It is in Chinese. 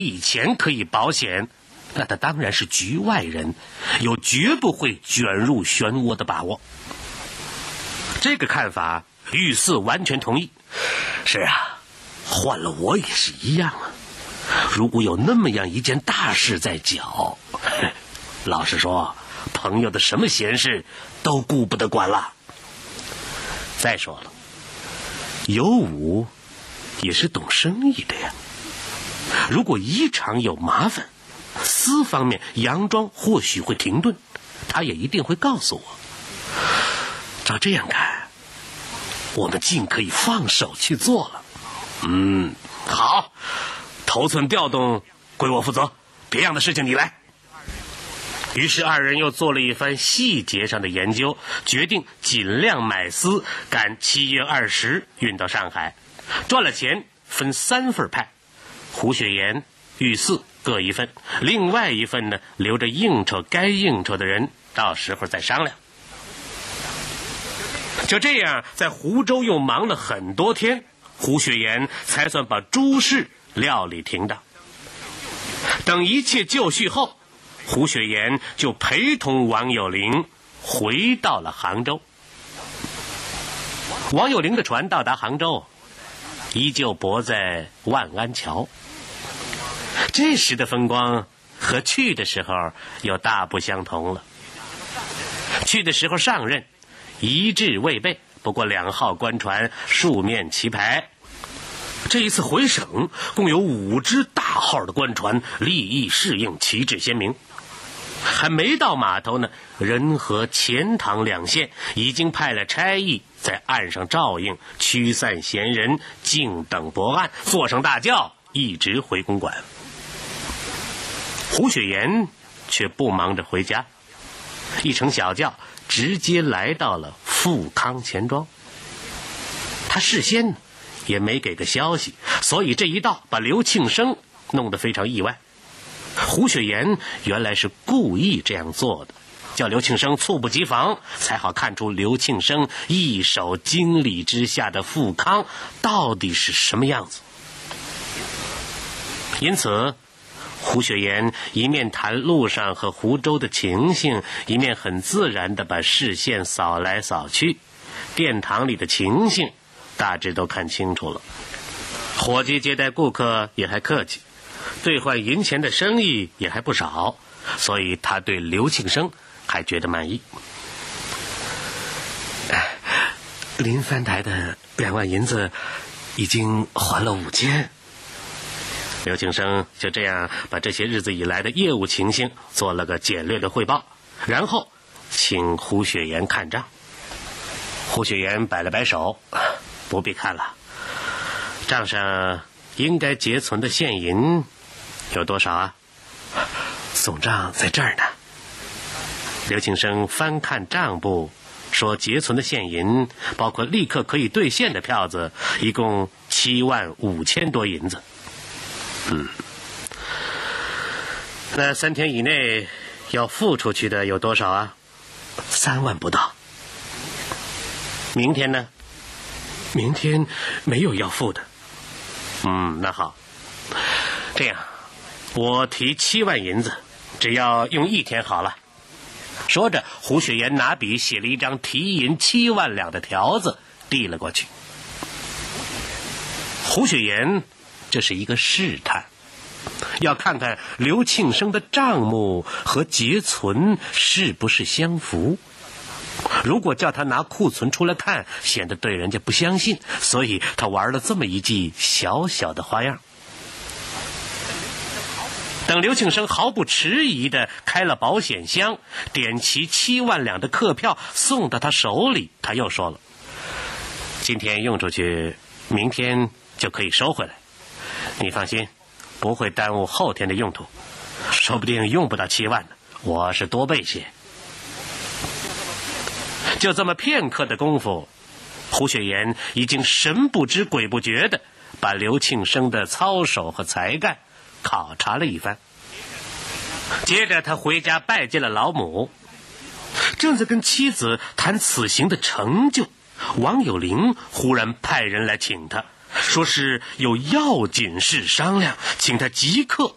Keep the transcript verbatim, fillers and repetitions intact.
以前可以保险，那他当然是局外人，有绝不会卷入漩涡的把握。这个看法，御赐完全同意。是啊，换了我也是一样啊。如果有那么样一件大事在脚，老实说，朋友的什么闲事都顾不得管了。再说了，尤武也是懂生意的呀。如果一场有麻烦，司方面佯装或许会停顿，他也一定会告诉我。照这样看，我们尽可以放手去做了。嗯，好，头寸调动归我负责，别样的事情你来。于是二人又做了一番细节上的研究，决定尽量买丝，赶七月二十运到上海，赚了钱分三份派，胡雪岩、御赐各一份，另外一份呢留着应酬该应酬的人，到时候再商量。就这样，在湖州又忙了很多天，胡雪岩才算把诸事料理停当。等一切就绪后，胡雪岩就陪同王有龄回到了杭州。王有龄的船到达杭州，依旧泊在万安桥。这时的风光和去的时候又大不相同了。去的时候上任，一致未备，不过两号官船数面齐排。这一次回省，共有五只大号的官船，立意适应，旗帜鲜明。还没到码头呢，仁和、钱塘两县已经派了差役在岸上照应，驱散闲人，静等泊岸，坐上大轿，一直回公馆。胡雪岩却不忙着回家，一乘小轿直接来到了富康钱庄。他事先也没给个消息，所以这一到把刘庆生弄得非常意外。胡雪岩原来是故意这样做的，叫刘庆生猝不及防，才好看出刘庆生一手经理之下的富康到底是什么样子。因此胡雪岩一面谈路上和湖州的情形，一面很自然地把视线扫来扫去，殿堂里的情形大致都看清楚了。伙计接待顾客也还客气，兑换银钱的生意也还不少，所以他对刘庆生还觉得满意。林翻台的两万银子已经还了五千。刘庆生就这样把这些日子以来的业务情形做了个简略的汇报，然后请胡雪岩看账。胡雪岩摆了摆手，不必看了，账上应该结存的现银有多少啊？总账在这儿呢。刘庆生翻看账簿，说结存的现银包括立刻可以兑现的票子，一共七万五千多银子。嗯，那三天以内要付出去的有多少啊？三万不到。明天呢？明天没有要付的。嗯，那好，这样我提七万银子，只要用一天好了。说着，胡雪岩拿笔写了一张提银七万两的条子递了过去。胡雪岩这是一个试探，要看看刘庆生的账目和结存是不是相符。如果叫他拿库存出来看，显得对人家不相信，所以他玩了这么一记小小的花样。等刘庆生毫不迟疑地开了保险箱，点齐七万两的客票送到他手里，他又说了，今天用出去，明天就可以收回来。你放心，不会耽误后天的用途，说不定用不到七万呢，我是多备些。就这么片刻的功夫，胡雪岩已经神不知鬼不觉地把刘庆生的操守和才干考察了一番。接着他回家拜见了老母，正在跟妻子谈此行的成就，王有龄忽然派人来请他，说是有要紧事商量，请他即刻